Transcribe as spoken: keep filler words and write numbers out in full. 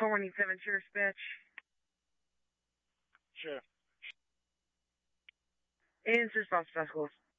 twenty-seven, sure, dispatch. Sure. Answer response, task force.